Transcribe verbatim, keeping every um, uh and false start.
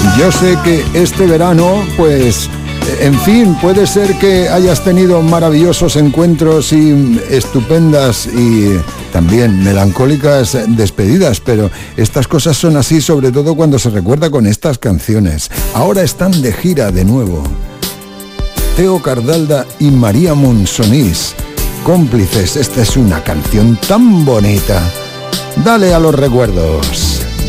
Yo sé que este verano, pues, en fin, puede ser que hayas tenido maravillosos encuentros y estupendas y también melancólicas despedidas, pero estas cosas son así, sobre todo cuando se recuerda con estas canciones. Ahora están de gira de nuevo. Teo Cardalda y María Monsonís, cómplices. Esta es una canción tan bonita. Dale a los recuerdos.